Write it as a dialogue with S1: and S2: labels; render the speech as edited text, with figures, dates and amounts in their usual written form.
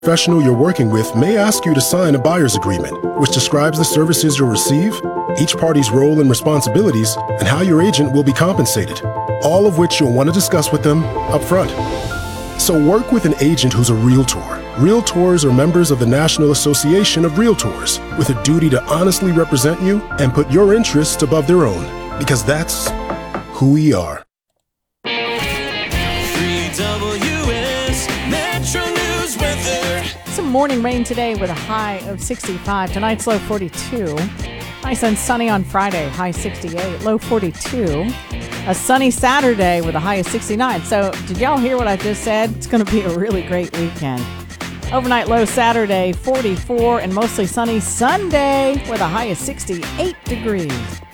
S1: professional you're working with may ask you to sign a buyer's agreement, which describes the services you'll receive, each party's role and responsibilities, and how your agent will be compensated, all of which you'll want to discuss with them up front. So work with an agent who's a Realtor. Realtors are members of the National Association of Realtors with a duty to honestly represent you and put your interests above their own, because that's who we are.
S2: 3WS Metro News weather.
S3: Some morning rain today with a high of 65. Tonight's low 42. Nice and sunny on Friday, high 68, low 42. A sunny Saturday with a high of 69. So did y'all hear what I just said? It's going to be a really great weekend. Overnight low Saturday, 44, and mostly sunny Sunday with a high of 68 degrees.